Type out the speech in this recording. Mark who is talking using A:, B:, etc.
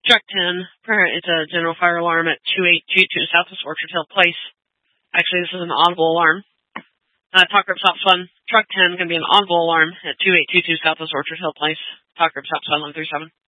A: Truck 10, it's a general fire alarm at 2822 Southwest Orchard Hill Place. Actually, this is an audible alarm. Talk Group Stops 1. Truck 10 can be an audible alarm at 2822 Southwest Orchard Hill Place. Talk Group Stops 137.